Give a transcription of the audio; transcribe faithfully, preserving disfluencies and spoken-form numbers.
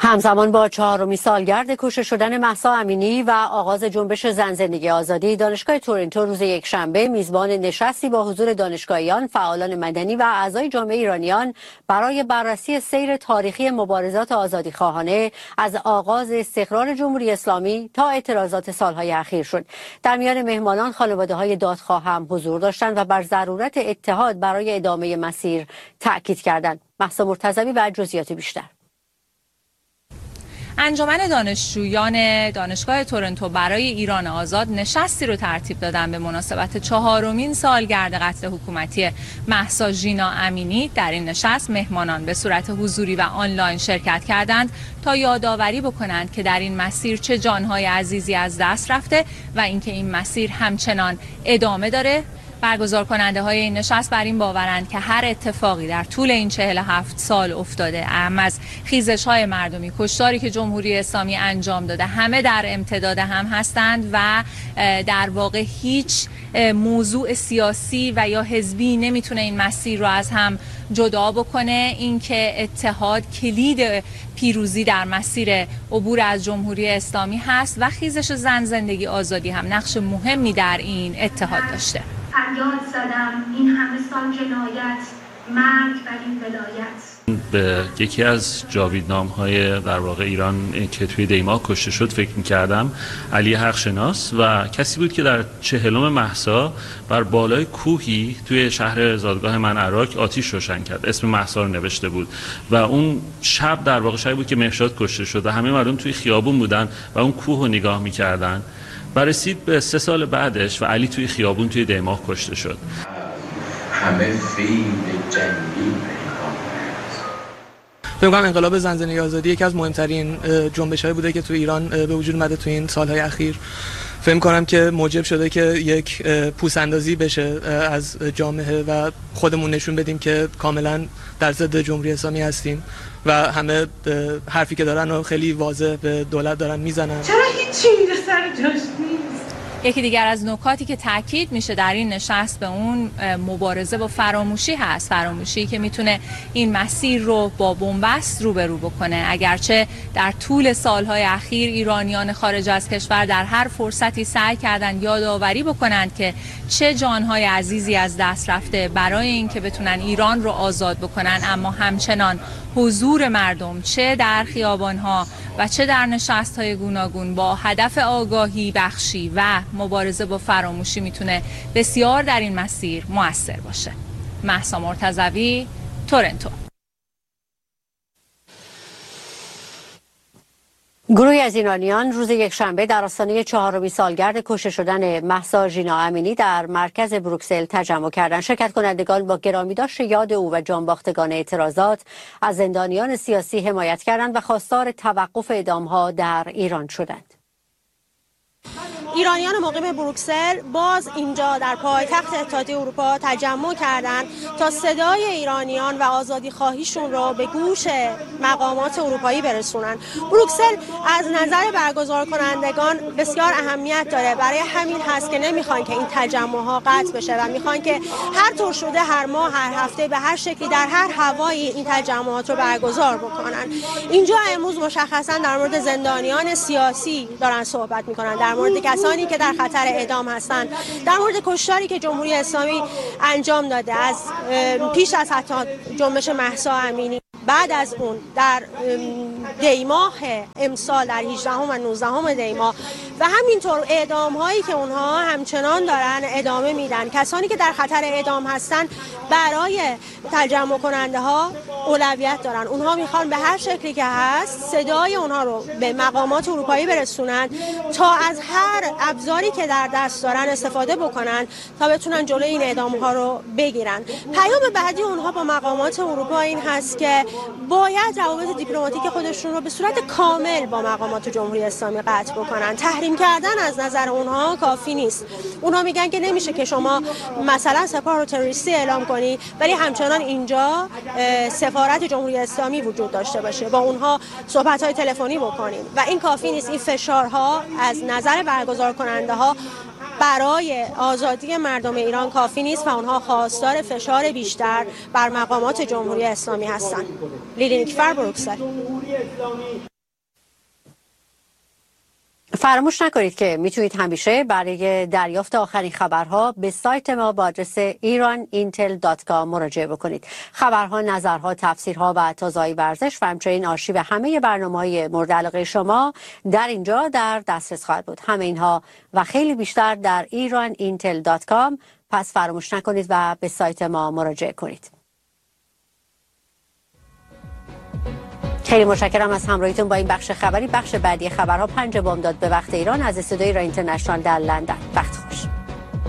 همزمان با چهارمین سالگرد کشته شدن مهسا امینی و آغاز جنبش زن زندگی آزادی، دانشگاه تورنتو روز یکشنبه میزبان نشستی با حضور دانشگاهیان، فعالان مدنی و اعضای جامعه ایرانیان برای بررسی سیر تاریخی مبارزات آزادیخواهانه از آغاز استقرار جمهوری اسلامی تا اعتراضات سالهای اخیر شد. در میان مهمانان خانواده‌های دادخواه هم حضور داشتند و بر ضرورت اتحاد برای ادامه مسیر تاکید کردند. مهسا مرتضوی و جزئیات بیشتر. انجمن دانشجویان دانشگاه تورنتو برای ایران آزاد نشستی رو ترتیب دادن به مناسبت چهارمین سالگرد قتل حکومتی مهسا ژینا امینی. در این نشست مهمانان به صورت حضوری و آنلاین شرکت کردند تا یادآوری بکنند که در این مسیر چه جانهای عزیزی از دست رفته و اینکه این مسیر همچنان ادامه داره. برگزار کننده های این نشست بر این باورند که هر اتفاقی در طول این چهل و هفت سال افتاده، اهم از خیزش های مردمی، کشتاری که جمهوری اسلامی انجام داده، همه در امتداد هم هستند و در واقع هیچ موضوع سیاسی و یا حزبی نمیتونه این مسیر رو از هم جدا بکنه. اینکه اتحاد کلید پیروزی در مسیر عبور از جمهوری اسلامی هست و خیزش زن زندگی آزادی هم نقش مهمی در این اتحاد داشته. فریاد زدم این همه سال جنایت، مرگ بر این ولایت. به یکی از جاویدنام‌های در واقع ایران که توی دیما کشته شد فکر می‌کردم، علی حقشناس، و کسی بود که در چهلم مهسا بر بالای کوهی توی شهر زادگاه من عراق آتش روشن کرد، اسم مهسا رو نوشته بود و اون شب در واقع شبی بود که مهرشاد کشته شد و همه مردم توی خیابون بودن و اون کوه رو نگاه می‌کردن. برسید به سه سال بعدش و علی توی خیابون توی دیماه کشته شد. همه فیلم جنگی فکر کنم انقلاب زن زندگی آزادی یکی از مهمترین جنبش‌های بوده که تو ایران به وجود اومده تو این سالهای اخیر. فکر کنم که موجب شده که یک پوس‌اندازی بشه از جامعه و خودمون نشون بدیم که کاملا در ضد جمهوری اسلامی هستیم و همه حرفی که دارن و خیلی واضح به دولت دارن میزنن. چرا هیچی میره سر جاش نیست؟ یکی دیگر از نکاتی که تاکید میشه در این نشست به اون مبارزه با فراموشی هست. فراموشی که میتونه این مسیر رو با بنبست روبرو بکنه. اگرچه در طول سالهای اخیر ایرانیان خارج از کشور در هر فرصتی سعی کردن یادآوری بکنند که چه جانهای عزیزی از دست رفته برای اینکه بتونن ایران رو آزاد بکنن، اما همچنان حضور مردم چه در خیابانها و چه در نشست‌های گوناگون با هدف آگاهی بخشی و مبارزه با فراموشی میتونه بسیار در این مسیر مؤثر باشه. مهسا مرتضوی، تورنتو. گروهی از ایرانیان روز یکشنبه در آستانه چهارمین سالگرد کشته شدن مهسا ژینا امینی در مرکز بروکسل تجمع کردند. شرکت کنندگان با گرامیداشت یاد او و جانباختگان اعتراضات از زندانیان سیاسی حمایت کردند و خواستار توقف اعدام‌ها در ایران شدند. ایرانیان مقیم بروکسل باز اینجا در پایتخت اتحادیه اروپا تجمع کردند تا صدای ایرانیان و آزادی خواهیشون رو به گوش مقامات اروپایی برسونن. بروکسل از نظر برگزار کنندگان بسیار اهمیت داره، برای همین هست که نمیخوان که این تجمع ها قطع بشه و میخوان که هر طور شده هر ماه، هر هفته، به هر شکلی در هر هوایی این تجمعات رو برگزار بکنن. اینجا امروز مشخصا در مورد زندانیان سیاسی دارن صحبت میکنن، در مورد کسانی که در خطر اعدام هستند، در مورد کشتاری که جمهوری اسلامی انجام داده از پیش از حتی جنبش مهسا امینی. بعد از اون در دیماه امسال در هجدهم و نوزدهم دیماه و همینطور اعدام هایی که اونها همچنان دارن ادامه میدن. کسانی که در خطر اعدام هستن برای تجمع کننده ها اولویت دارن. اونها میخوان به هر شکلی که هست صدای اونها رو به مقامات اروپایی برسونن تا از هر ابزاری که در دست دارن استفاده بکنن تا بتونن جلوی این اعدام ها رو بگیرن. پیام بعدی اونها با مقامات اروپا این هست که باید روابط دیپلماتیک خودشون رو به صورت کامل با مقامات جمهوری اسلامی قطع بکنن. تحریم کردن از نظر اونها کافی نیست. اونها میگن که نمیشه که شما مثلا سپاه رو تروریستی اعلام کنی ولی همچنان اینجا سفارت جمهوری اسلامی وجود داشته باشه، با اونها صحبت‌های تلفنی بکنیم و این کافی نیست. این فشارها از نظر برگزار کننده ها برای آزادی مردم ایران کافی نیست و اونها خواستار فشار بیشتر بر مقامات جمهوری اسلامی هستند. لیلی نیکفر، بروکسل. فراموش نکنید که میتونید همیشه برای دریافت آخرین خبرها به سایت ما با آدرس ایران اینتل دات کام مراجعه بکنید. خبرها، نظرها، تفسیرها و تازه‌های ورزش و همچنین آرشیو همه برنامه‌های مورد علاقه شما در اینجا در دسترس خواهد بود. همه اینها و خیلی بیشتر در ایران اینتل دات کام. پس فراموش نکنید و به سایت ما مراجعه کنید. خیلی متشکرم از همراهیتون با این بخش خبری. بخش بعدی خبرها پنج بامداد به وقت ایران از استودیوی ایران اینترنشنال در لندن. وقت